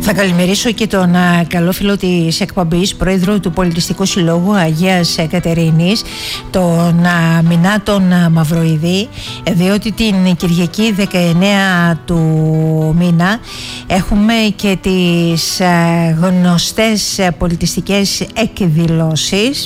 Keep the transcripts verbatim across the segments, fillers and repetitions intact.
Θα καλημερίσω και τον α, καλό φίλο της εκπομπής, πρόεδρο του Πολιτιστικού Συλλόγου Αγίας Κατερίνης, τον α, Μινά τον α, Μαυροειδή, διότι την Κυριακή δεκαεννέα του μήνα έχουμε και τις α, γνωστές α, πολιτιστικές εκδηλώσεις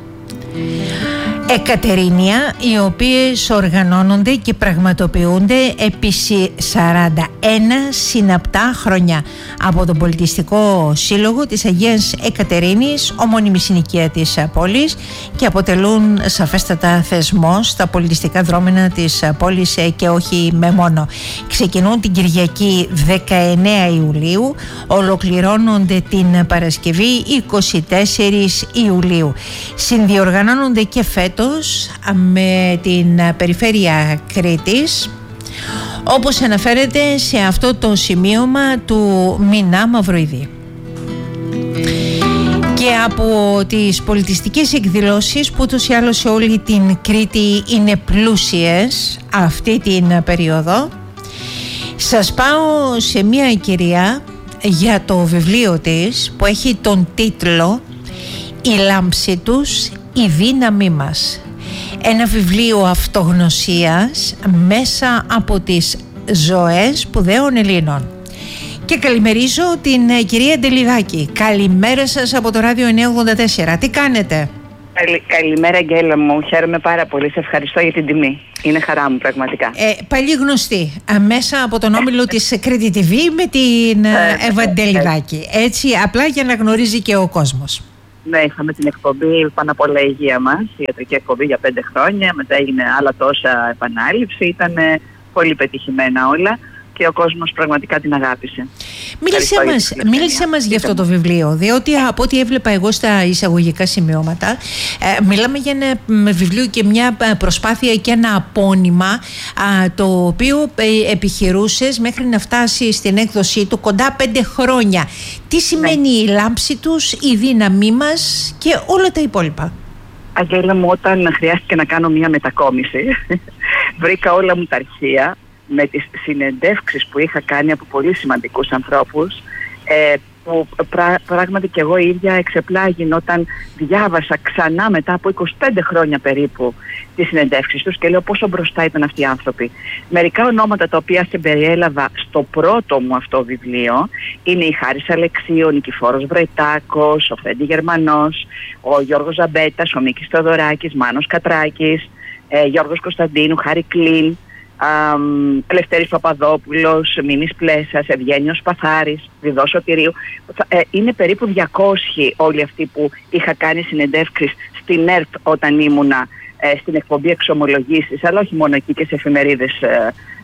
Εκατερίνια, οι οποίες οργανώνονται και πραγματοποιούνται επί σαράντα ένα συναπτά χρόνια από τον Πολιτιστικό Σύλλογο της Αγίας Εκατερίνης, ομώνυμη συνοικία της πόλης, και αποτελούν σαφέστατα θεσμό στα πολιτιστικά δρόμενα της πόλης και όχι με μόνο. Ξεκινούν την Κυριακή δεκαεννέα Ιουλίου, ολοκληρώνονται την Παρασκευή είκοσι τέσσερις Ιουλίου. Συνδιοργανώνονται και φέτος με την περιφέρεια Κρήτης, όπως αναφέρεται σε αυτό το σημείωμα του Μινά Μαυροειδή. Και από τις πολιτιστικές εκδηλώσεις που ούτως ή άλλως σε όλη την Κρήτη είναι πλούσιες αυτή την περίοδο, σας πάω σε μια κυρία για το βιβλίο της που έχει τον τίτλο «Η λάμψη τους, η δύναμή μας». Ένα βιβλίο αυτογνωσίας μέσα από τις ζωές σπουδαίων Ελλήνων. Και καλημερίζω την κυρία Ντελιδάκη. Καλημέρα σας από το Ράδιο εννιακόσια ογδόντα τέσσερα. Τι κάνετε? Καλη, καλημέρα Αγγέλα μου, χαίρομαι πάρα πολύ, σε ευχαριστώ για την τιμή. Είναι χαρά μου πραγματικά. Ε, Παλιή γνωστή μέσα από τον όμιλο της Κρήτη τι βι με την Εύα Ντελιδάκη. Έτσι, απλά για να γνωρίζει και ο κόσμος. Ναι, είχαμε την εκπομπή πάνω απ' όλα η υγεία μας, η ιατρική εκπομπή για πέντε χρόνια, μετά έγινε άλλα τόσα επανάληψη, ήταν πολύ πετυχημένα όλα και ο κόσμος πραγματικά την αγάπησε. Μίλησέ μας, μίλησέ μας για αυτό το βιβλίο, διότι από ό,τι έβλεπα εγώ στα εισαγωγικά σημειώματα, ε, μιλάμε για ένα βιβλίο και μια προσπάθεια και ένα απόνυμα α, το οποίο ε, επιχειρούσες μέχρι να φτάσει στην έκδοσή του κοντά πέντε χρόνια. Τι σημαίνει ναι. η λάμψη τους, η δύναμή μας και όλα τα υπόλοιπα? Αγγέλα μου, όταν χρειάστηκε να κάνω μια μετακόμιση, βρήκα όλα μου τα αρχεία με τις συνεντεύξεις που είχα κάνει από πολύ σημαντικούς ανθρώπους, ε, που πρά, πράγματι και εγώ ίδια εξεπλάγιν όταν διάβασα ξανά μετά από είκοσι πέντε χρόνια περίπου τις συνεντεύξεις τους και λέω πόσο μπροστά ήταν αυτοί οι άνθρωποι. Μερικά ονόματα τα οποία συμπεριέλαβα στο πρώτο μου αυτό βιβλίο είναι η Χάρης Αλεξίου, ο Νικηφόρος Βρετάκος, ο Φέντη Γερμανός, ο Γιώργος Ζαμπέτας, ο Μίκης Θεοδωράκης, Μάνος Κατράκης, ε, Γιώργος Κωνσταντίνου, Χάρη Κλίν, Um, Ελευθέρης Παπαδόπουλος, Μίμης Πλέσας, Ευγένιος Παθάρης, Βιδός Σωτηρίου. Ε, είναι περίπου διακόσιοι όλοι αυτοί που είχα κάνει συνεντεύξεις στην ΕΡΤ όταν ήμουνα ε, στην εκπομπή Εξομολογήσεις, αλλά όχι μόνο εκεί και σε εφημερίδες ε, ε,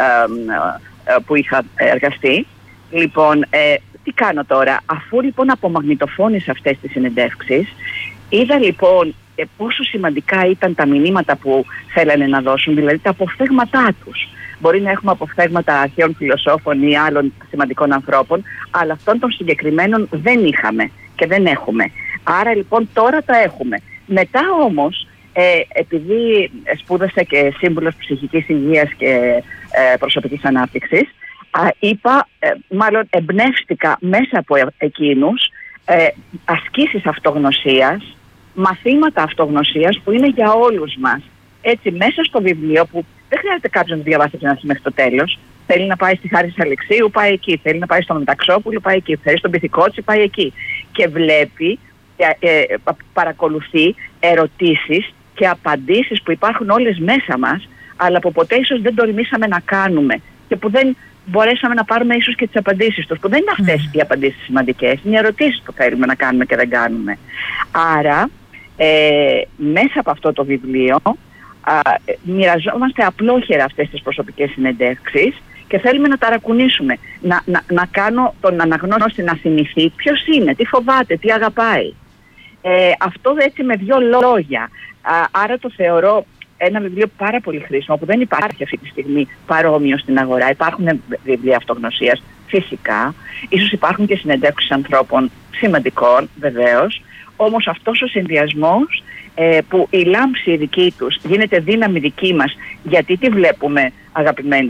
ε, που είχα εργαστεί. Λοιπόν, ε, τι κάνω τώρα? Αφού λοιπόν απομαγνητοφώνησα αυτές τις συνεντεύξεις, είδα λοιπόν Ε, πόσο σημαντικά ήταν τα μηνύματα που θέλανε να δώσουν, δηλαδή τα αποφθέγματά τους. Μπορεί να έχουμε αποφθέγματα αρχαίων φιλοσόφων ή άλλων σημαντικών ανθρώπων, αλλά αυτών των συγκεκριμένων δεν είχαμε και δεν έχουμε. Άρα λοιπόν τώρα τα έχουμε. Μετά όμως, ε, επειδή σπούδασα και σύμβουλος ψυχικής υγείας και ε, προσωπικής ανάπτυξης, α, είπα, ε, μάλλον εμπνεύστηκα μέσα από εκείνους ε, ασκήσεις αυτογνωσίας, μαθήματα αυτογνωσίας που είναι για όλους μας. Έτσι, μέσα στο βιβλίο που δεν χρειάζεται κάποιος να διαβάσει από την αρχή μέχρι το τέλος. Θέλει να πάει στη Χάρη Αλεξίου, πάει εκεί. Θέλει να πάει στον Μεταξόπουλο, πάει εκεί. Θέλει στον Πυθικότσι, πάει εκεί. Και βλέπει, ε, ε, παρακολουθεί ερωτήσεις και απαντήσεις που υπάρχουν όλες μέσα μας, αλλά που ποτέ ίσως δεν τολμήσαμε να κάνουμε και που δεν μπορέσαμε να πάρουμε ίσως και τις απαντήσεις τους, που δεν είναι αυτές mm. οι απαντήσεις σημαντικές, είναι οι ερωτήσεις που θέλουμε να κάνουμε και δεν κάνουμε. Άρα, ε, μέσα από αυτό το βιβλίο α, μοιραζόμαστε απλόχερα αυτές τις προσωπικές συνεντεύξεις και θέλουμε να ταρακουνήσουμε, να, να, να κάνω τον αναγνώστη να θυμηθεί ποιος είναι, τι φοβάται, τι αγαπάει. Ε, αυτό έτσι με δύο λόγια. Α, άρα το θεωρώ ένα βιβλίο πάρα πολύ χρήσιμο που δεν υπάρχει αυτή τη στιγμή παρόμοιο στην αγορά. Υπάρχουν βιβλία αυτογνωσίας φυσικά, ίσως υπάρχουν και συνεντεύξεις ανθρώπων σημαντικών βεβαίως, όμως αυτός ο συνδυασμός ε, που η λάμψη δική τους γίνεται δύναμη δική μας, γιατί τι βλέπουμε αγαπημένοι μου,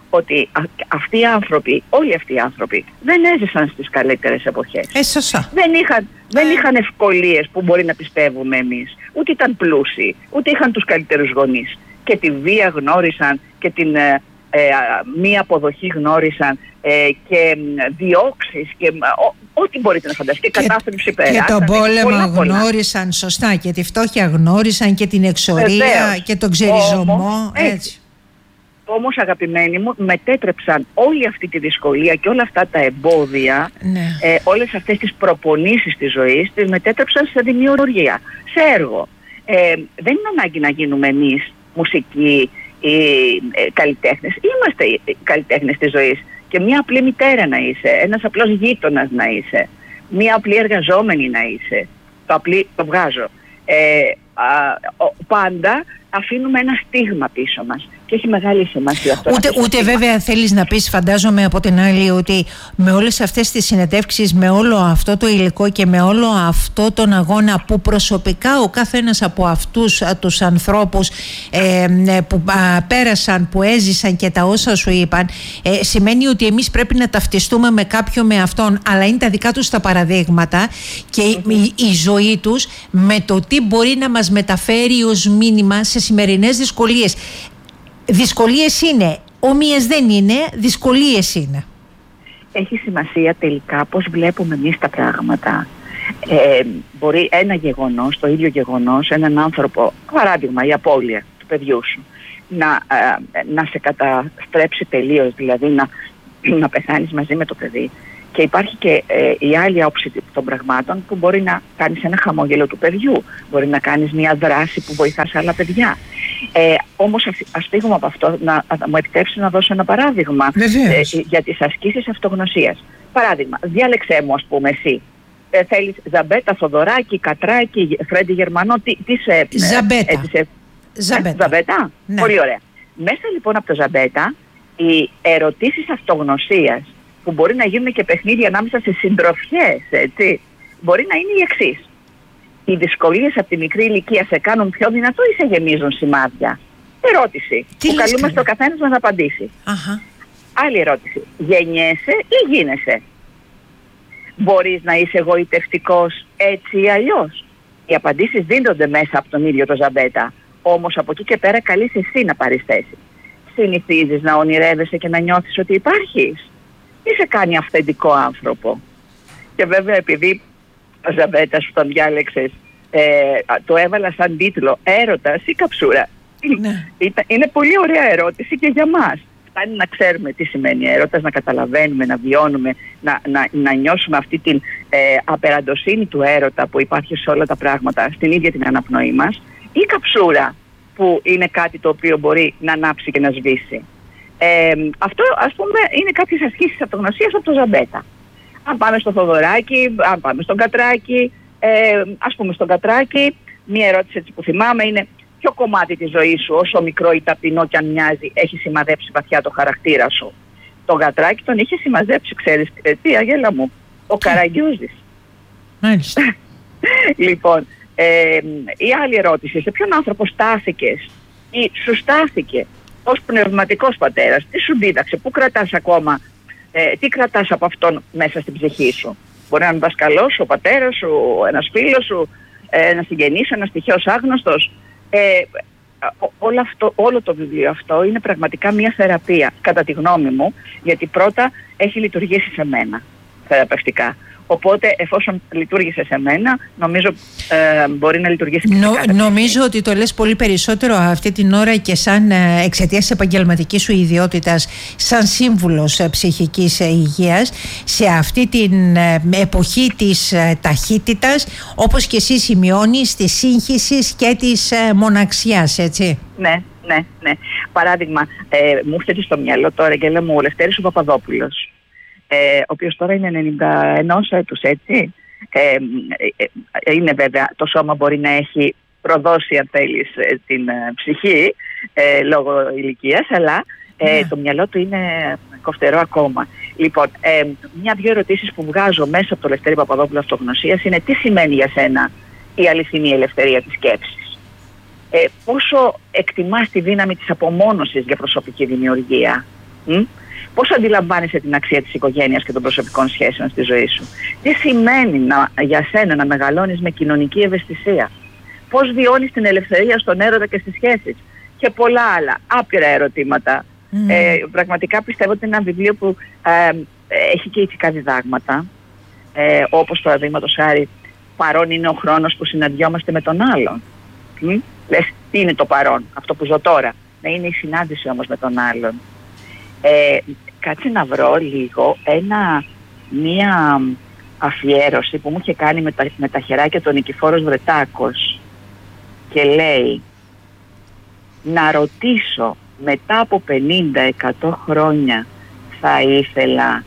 ότι α, αυτοί οι άνθρωποι, όλοι αυτοί οι άνθρωποι δεν έζησαν στις καλύτερες εποχές. Ε, σωστά. Δεν είχαν, δεν είχαν ευκολίες που μπορεί να πιστεύουμε εμείς. Ούτε ήταν πλούσιοι, ούτε είχαν τους καλύτερους γονείς. Και τη βία γνώρισαν και την ε, ε, μη αποδοχή γνώρισαν ε, και διώξεις και ό, ό,τι μπορείτε να φανταστείτε. Και κατάθλιψη πέρα. Και τον πόλεμο πολλά, πολλά. γνώρισαν, σωστά, και τη φτώχεια γνώρισαν και την εξορία. Βεβαίως. Και τον ξεριζωμό. Όμως, έτσι. Όμως, αγαπημένοι μου, μετέτρεψαν όλη αυτή τη δυσκολία και όλα αυτά τα εμπόδια, ναι. ε, όλες αυτές τις προπονήσεις της ζωής, τις μετέτρεψαν σε δημιουργία, σε έργο. Ε, δεν είναι ανάγκη να γίνουμε εμείς μουσικοί ή ε, καλλιτέχνες. Είμαστε οι καλλιτέχνες της ζωής. Και μια απλή μητέρα να είσαι, ένας απλός γείτονας να είσαι, μια απλή εργαζόμενη να είσαι. Το απλή το βγάζω. Ε, α, ο, πάντα αφήνουμε ένα στίγμα πίσω μας και έχει μεγάλη σημασία αυτό. Ούτε, ούτε βέβαια θέλεις να πεις, φαντάζομαι από την άλλη, ότι με όλες αυτές τις συνεντεύξεις, με όλο αυτό το υλικό και με όλο αυτό τον αγώνα που προσωπικά ο καθένας από αυτούς τους ανθρώπους ε, που α, πέρασαν, που έζησαν και τα όσα σου είπαν, ε, σημαίνει ότι εμείς πρέπει να ταυτιστούμε με κάποιον με αυτόν, αλλά είναι τα δικά τους τα παραδείγματα και mm-hmm. η, η ζωή τους με το τι μπορεί να μας μεταφέρει ως μήνυμα σε σημερινές δυσκολίες. Δυσκολίες είναι, όμοιες δεν είναι, δυσκολίες είναι. Έχει σημασία τελικά πώς βλέπουμε εμείς τα πράγματα. Ε, μπορεί ένα γεγονός, το ίδιο γεγονός, έναν άνθρωπο, παράδειγμα η απώλεια του παιδιού σου, να, ε, να σε καταστρέψει τελείως, δηλαδή να, να πεθάνεις μαζί με το παιδί. Και υπάρχει και ε, η άλλη όψη των πραγμάτων που μπορεί να κάνεις ένα χαμόγελο του παιδιού, μπορεί να κάνεις μια δράση που βοηθάς άλλα παιδιά. Ε, όμως ας φύγουμε από αυτό, να, να μου επιτρέψει να δώσω ένα παράδειγμα ε, για τις ασκήσεις αυτογνωσίας. Παράδειγμα, διάλεξέ μου, ας πούμε, εσύ. Ε, θέλεις Ζαμπέτα, Θοδωράκη, Κατράκη, Φρέντι Γερμανό, τι, τι σε... Ζαμπέτα. Ε, σε, Ζαμπέτα. Ε, Ζαμπέτα. Ναι. Πολύ ωραία. Μέσα λοιπόν από το Ζαμπέτα, οι ερωτήσεις αυτογνωσίας, που μπορεί να γίνουν και παιχνίδια ανάμεσα σε συντροφιές, έτσι, μπορεί να είναι οι εξής. Οι δυσκολίες από τη μικρή ηλικία σε κάνουν πιο δυνατό ή σε γεμίζουν σημάδια? Ερώτηση. Τι που καλούμε στο καθένας να απαντήσει. Αχα. Άλλη ερώτηση. Γεννιέσαι ή γίνεσαι? Μπορείς να είσαι εγωιτευτικός έτσι ή αλλιώς? Οι απαντήσεις δίνονται μέσα από τον ίδιο το Ζαμπέτα. Όμως από εκεί και πέρα καλείς εσύ να πάρεις θέση. Συνηθίζεις να ονειρεύεσαι και να νιώθεις ότι υπάρχεις? Τι σε κάνει αυθεντικό άνθρωπο? Και βέβαια, επειδή ο Ζαμπέτας που τον διάλεξες ε, το έβαλα σαν τίτλο έρωτας ή καψούρα, ναι. Είναι πολύ ωραία ερώτηση και για μας. Φτάνει να ξέρουμε τι σημαίνει έρωτας, να καταλαβαίνουμε, να βιώνουμε, να, να, να νιώσουμε αυτή την ε, απεραντοσύνη του έρωτα που υπάρχει σε όλα τα πράγματα, στην ίδια την αναπνοή μας, ή καψούρα που είναι κάτι το οποίο μπορεί να ανάψει και να σβήσει. Ε, αυτό, ας πούμε, είναι κάποιες ασκήσεις αυτογνωσίας από το Ζαμπέτα. Αν πάμε στο Θοδωράκη, αν πάμε στον Κατράκη, ε, ας πούμε στον Κατράκη, μία ερώτηση έτσι που θυμάμαι είναι: ποιο κομμάτι της ζωής σου, όσο μικρό ή ταπεινό κι αν μοιάζει, έχει σημαδέψει βαθιά το χαρακτήρα σου? Τον Κατράκη τον είχε σημαδέψει, ξέρεις τι, Αγέλα μου, ο Καραγκιόζης. Μάλιστα. Λοιπόν, ε, η άλλη ερώτηση: σε ποιον άνθρωπο στάθηκες ή σου στάθηκε ως πνευματικός πατέρας? Τι σου δίδαξε, πού κρατάς ακόμα, ε, τι κρατάς από αυτόν μέσα στην ψυχή σου? Μπορεί να είναι δασκαλός σου, ο πατέρας σου, ένας φίλος σου, ε, ένας συγγενής, ένας τυχαίος άγνωστος. Ε, όλο, αυτό, όλο το βιβλίο αυτό είναι πραγματικά μια θεραπεία, κατά τη γνώμη μου, γιατί πρώτα έχει λειτουργήσει σε μένα θεραπευτικά. Οπότε, εφόσον λειτουργήσε σε μένα, νομίζω ε, μπορεί να λειτουργήσει και Νο, Νομίζω ότι το λες πολύ περισσότερο αυτή την ώρα και σαν ε, εξαιτίας της επαγγελματικής σου ιδιότητας, σαν σύμβουλος ε, ψυχικής ε, υγείας, σε αυτή την ε, εποχή της ε, ταχύτητας, όπως και εσύ σημειώνεις, της σύγχυσης και της ε, μοναξιάς, έτσι. Ναι, ναι, ναι. Παράδειγμα, ε, μου έρχεται στο μυαλό τώρα, Αγγέλα μου, ο Λευτέρης ο Παπαδόπουλος. Ε, ο οποίος τώρα είναι ενενήντα ενός έτους, έτσι. Ε, ε, είναι βέβαια, το σώμα μπορεί να έχει προδώσει, αν θέλεις, την ε, ψυχή ε, λόγω ηλικίας, αλλά ε, yeah. το μυαλό του είναι κοφτερό ακόμα. Λοιπόν, ε, μια-δυο ερωτήσεις που βγάζω μέσα από το Λευτέρη Παπαδόπουλο Αυτογνωσίας είναι: τι σημαίνει για σένα η αληθινή ελευθερία της σκέψης? Ε, πόσο εκτιμάς τη δύναμη της απομόνωσης για προσωπική δημιουργία? Μ? Πώς αντιλαμβάνεσαι την αξία της οικογένειας και των προσωπικών σχέσεων στη ζωή σου? Τι σημαίνει να, για σένα να μεγαλώνεις με κοινωνική ευαισθησία? Πώς βιώνεις την ελευθερία στον έρωτα και στις σχέσεις? Και πολλά άλλα, άπειρα ερωτήματα. Mm. Ε, πραγματικά πιστεύω ότι είναι ένα βιβλίο που ε, έχει και ηθικά διδάγματα, ε, όπως παραδείγματος χάρη, παρόν είναι ο χρόνος που συναντιόμαστε με τον άλλον. Mm? Λες, τι είναι το παρόν, αυτό που ζω τώρα? Να είναι η συνάντηση όμως με τον άλλον. Ε, κάτσε να βρω λίγο ένα, μία αφιέρωση που μου είχε κάνει με τα, με τα χεράκια τον Νικηφόρος Βρετάκος, και λέει: να ρωτήσω, μετά από πενήντα εκατό χρόνια θα ήθελα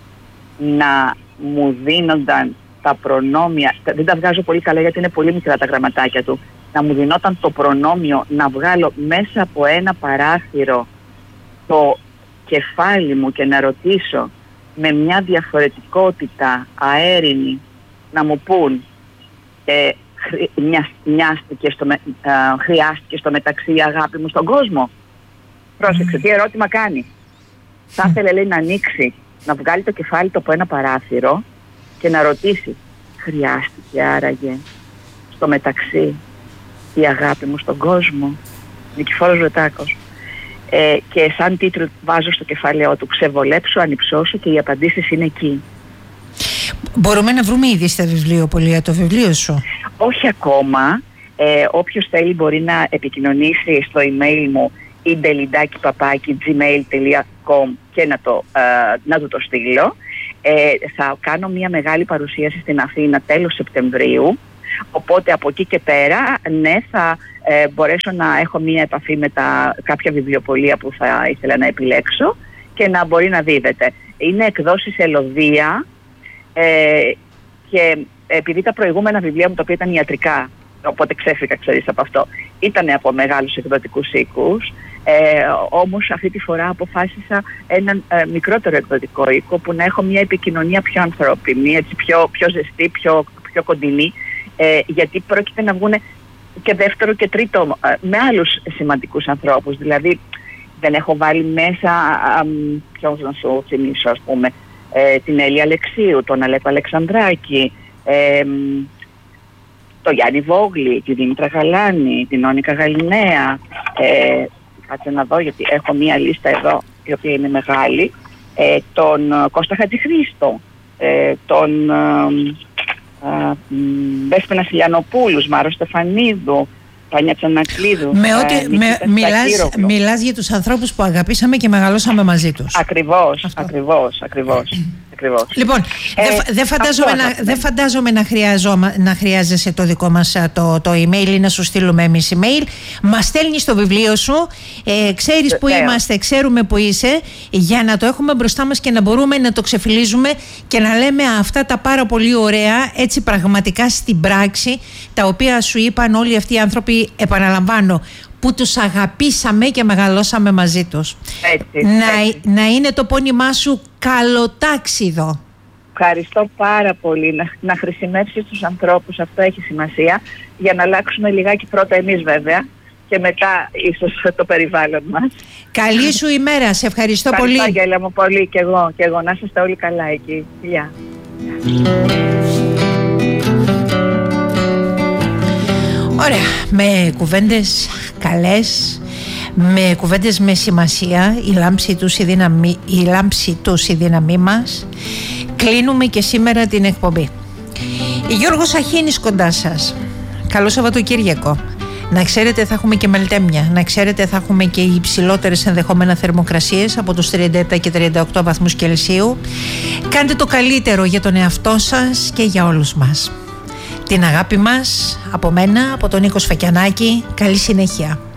να μου δίνονταν τα προνόμια, δεν τα βγάζω πολύ καλά γιατί είναι πολύ μικρά τα γραμματάκια του, να μου δινόταν το προνόμιο να βγάλω μέσα από ένα παράθυρο το κεφάλι μου και να ρωτήσω με μια διαφορετικότητα αέρινη, να μου πούν ε, χρει, μοιας, μοιάστηκε στο, ε, χρειάστηκε στο μεταξύ η αγάπη μου στον κόσμο. Πρόσεξε, τι ερώτημα κάνει. Θα ήθελε, λέει, να ανοίξει, να βγάλει το κεφάλι του από ένα παράθυρο και να ρωτήσει: χρειάστηκε άραγε στο μεταξύ η αγάπη μου στον κόσμο? Νικηφόρος Βρετάκος. Ε, και σαν τίτλο βάζω στο κεφάλαιό του: ξεβολέψω, ανυψώσω, και οι απαντήσεις είναι εκεί. Μπορούμε να βρούμε ήδη στα βιβλιοπωλεία το βιβλίο σου? Όχι ακόμα. Ε, όποιος θέλει μπορεί να επικοινωνήσει στο email μου ιντελιντάκι παπάκι τζι μέιλ τελεία κομ και να, το, ε, να του το στείλω. Ε, θα κάνω μια μεγάλη παρουσίαση στην Αθήνα τέλος Σεπτεμβρίου, οπότε από εκεί και πέρα, ναι, θα ε, μπορέσω να έχω μια επαφή με τα κάποια βιβλιοπωλεία που θα ήθελα να επιλέξω και να μπορεί να δίδεται. Είναι εκδόσεις Ελωδία, ε, και επειδή τα προηγούμενα βιβλία μου, τα οποία ήταν ιατρικά, οπότε ξέφυγα, ξέρεις, από αυτό, ήταν από μεγάλους εκδοτικούς οίκους, ε, όμως αυτή τη φορά αποφάσισα έναν ε, μικρότερο εκδοτικό οίκο που να έχω μια επικοινωνία πιο ανθρώπινη, έτσι, πιο, πιο ζεστή, πιο, πιο κοντινή, ε, γιατί πρόκειται να βγουν και δεύτερο και τρίτο ε, με άλλους σημαντικούς ανθρώπους. Δηλαδή δεν έχω βάλει μέσα, ποιος να σου θυμίσω, ας πούμε, ε, την Έλλη Αλεξίου, τον Αλέκο Αλεξανδράκη, ε, τον Γιάννη Βόγλη, τη Δήμητρα Γαλάνη, την Όνικα Γαλινέα. Ε, κάτσε να δω, γιατί έχω μία λίστα εδώ η οποία είναι μεγάλη. Ε, τον Κώστα Χατζηχρήστο, ε, τον ε, Βέσπινα Σιλιανοπούλους, Μάρο Στεφανίδου, Τάνια Τσανακλίδου. Με ό,τι, ε, με, μιλάς, μιλάς για τους ανθρώπους που αγαπήσαμε και μεγαλώσαμε μαζί τους. Ακριβώς, Αυτό. ακριβώς, ακριβώς. Ακριβώς. Λοιπόν, δεν δε φαντάζομαι, να, δε φαντάζομαι να, να χρειάζεσαι το δικό μας το, το email ή να σου στείλουμε εμείς email. Μας στέλνεις το βιβλίο σου, ε, ξέρεις που είμαστε, ξέρουμε που είσαι, για να το έχουμε μπροστά μας και να μπορούμε να το ξεφυλίζουμε και να λέμε αυτά τα πάρα πολύ ωραία, έτσι πραγματικά στην πράξη, τα οποία σου είπαν όλοι αυτοί οι άνθρωποι, επαναλαμβάνω, που τους αγαπήσαμε και μεγαλώσαμε μαζί τους. Έτσι, να, έτσι. να είναι το πόνημά σου καλοτάξιδο. Ευχαριστώ πάρα πολύ. Να, να χρησιμεύσεις τους ανθρώπους, αυτό έχει σημασία, για να αλλάξουμε λιγάκι πρώτα εμείς βέβαια και μετά ίσως το περιβάλλον μας. Καλή σου ημέρα, σε ευχαριστώ πολύ. Ευχαριστώ, Αγγέλα μου, πολύ, και εγώ, και εγώ. Να είστε όλοι καλά εκεί. Γεια. Ωραία, με κουβέντες καλές, με κουβέντες με σημασία, η λάμψη τους η δύναμη, η λάμψη τους η δύναμή μας, κλείνουμε και σήμερα την εκπομπή. Γιώργος Αχίνης κοντά σας. Καλό Σαββατοκύριακο. Να ξέρετε θα έχουμε και μελτέμια, να ξέρετε θα έχουμε και οι υψηλότερες ενδεχόμενα θερμοκρασίες από τους τριάντα επτά και τριάντα οκτώ βαθμούς Κελσίου. Κάντε το καλύτερο για τον εαυτό σας και για όλους μας. Την αγάπη μας από μένα, από τον Νίκο Σφακιανάκη. Καλή συνέχεια.